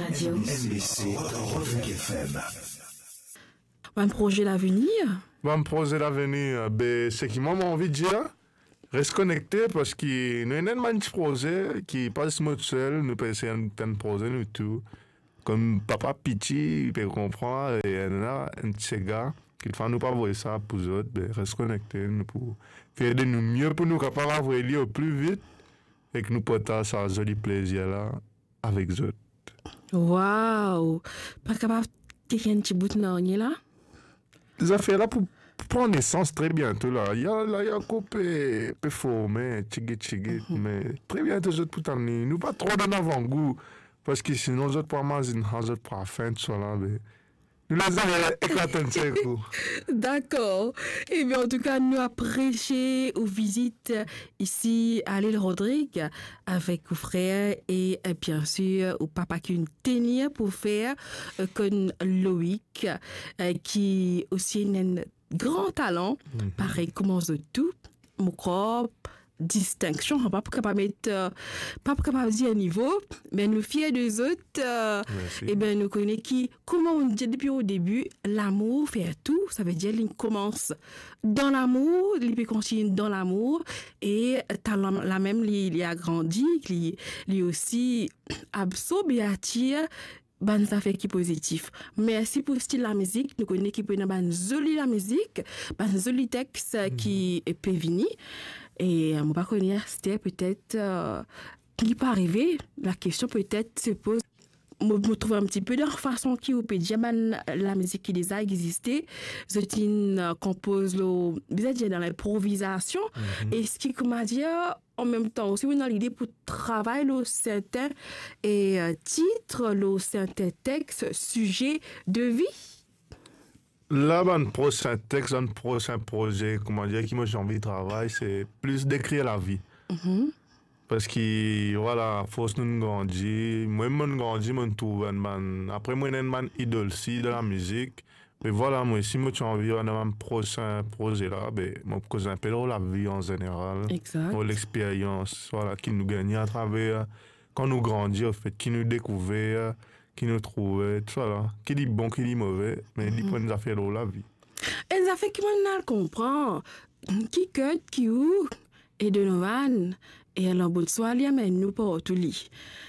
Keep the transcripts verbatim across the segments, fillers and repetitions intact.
Radio. M B C Rodrigue F M. Un projet d'avenir? Un projet d'avenir, ben, c'est qui moi j'ai envie de dire, reste connecté parce que nous avons un petit projet qui passe mode seul, nous passons un projet nous tout. Comme papa Pichi, il peut comprendre, et il y a un petit gars qui ne fait nous pas voir ça pour eux autres, ben, reste connecté, nous pour faire de nous mieux pour nous capables de voir au plus vite et que nous portons ça joli plaisir là avec eux autres. Waouh! Pas capable de faire un petit bout de nornier là? Les affaires là pour prendre naissance très bientôt là. Il y a là il y a un peu peu formé, tchigé tchigé, mais très bientôt les autres pour t'amener. Nous pas trop dans avant-goût parce que sinon les autres pour manger, les autres pour la fin de ça là. Nous les avons éclatés de ces coups. D'accord. Et bien, en tout cas, nous avons prêché aux visites ici à l'île Rodrigue avec vos frères et bien sûr au papa qui une tenir pour faire euh, comme Loïc euh, qui aussi a un grand talent. Mm-hmm. Pareil, comment de tout. Mon corps. Distinction, pas capable mettre, euh, pas capable dire niveau, mais nous fiers des autres, euh, et ben nous connaissons qui, comment on dit depuis au début, l'amour fait tout, ça veut dire qu'il commence dans l'amour, il peut continuer dans l'amour, et talent la même, il, il a grandi, il, il aussi absorbe et attire. Ben, ça fait qui positif. Merci pour style la musique. Nous connaissons qui peut nous ban joli la musique, ban joli texte mm. qui peut venir. Et on va connaître c'était peut-être euh, qui peut arriver. La question peut-être se pose. Je me trouve un petit peu de façon qui peut dire ben, la musique qui déjà existé. Je euh, compose le, dans l'improvisation. Mm-hmm. Et ce qui comment dire en même temps aussi on a l'idée pour travailler le certain et euh, titre le certain texte sujet de vie. Là, un prochain texte, un prochain projet, comment dire, qui moi j'ai envie de travailler, c'est plus d'écrire la vie. Mm-hmm. Parce que, voilà, force nous grandir. Moi, je grandis, je trouve un man. Après, moi, je suis un idole de la musique. Mais voilà, moi, si moi, tu as envie de un prochain projet là, ben, moi, je un peu la vie en général. Exact. Pour l'expérience, voilà, qui nous gagne à travers, quand nous grandissons, en fait, qui nous découvre, qui nous trouve, tout ça là. Qui dit bon, qui dit mauvais, mais il mm-hmm. nous a fait la vie. Et ça fait que moi, comprend qui cut, qui où, et de nos vannes. Et alors, bon, soit il y a nous pour tout lit.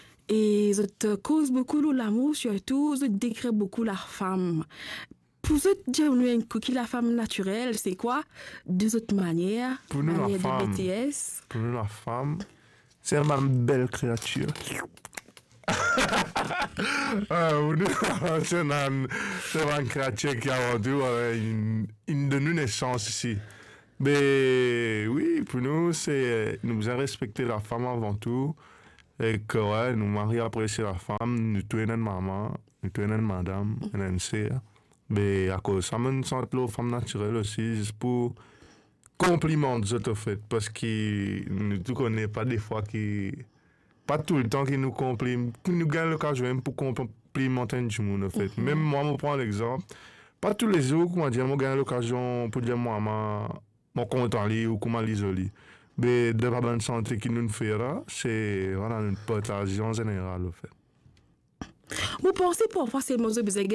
Et ça te cause beaucoup l'amour, surtout, ça décrit beaucoup la femme. Pour ça, dire que la femme naturelle, c'est quoi? Deux autres manières. Pour nous, manière la femme, de B T S. Pour nous, la femme, c'est une belle créature. ah, c'est une, une créature qui a rendu une, une de nous naissance ici. Mais oui, pour nous, c'est nous avons respecté la femme avant tout. Et que ouais, nous marions apprécier la femme, nous tuons une maman, nous tuons une madame, une sœur. Mais à cause ça, nous sommes la femme naturelle aussi, juste pour complimenter ce fait. Parce que nous ne connaissons pas des fois qui. Pas tout le temps qui nous complimente, qui nous gagne l'occasion pour complimenter du monde en fait. Mm-hmm. Même moi, je prends l'exemple. Pas tous les jours, comment dire, je gagne l'occasion pour dire moi, ma. Mon compte en ligne ou comment l'isoler. Mais de la bonne santé qui nous fait là, c'est voilà, une partage en général, en fait. Vous pensez parfois c'est mon besoin